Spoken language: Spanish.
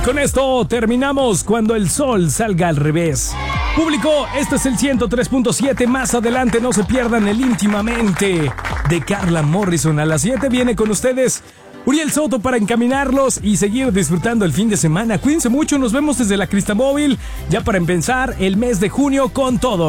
con esto terminamos Cuando el sol salga al revés. Público, este es el 103.7. Más adelante no se pierdan el Íntimamente de Carla Morrison. A las 7 viene con ustedes Uriel Soto para encaminarlos y seguir disfrutando el fin de semana. Cuídense mucho, nos vemos desde la Cristamóvil ya para empezar el mes de junio con todo.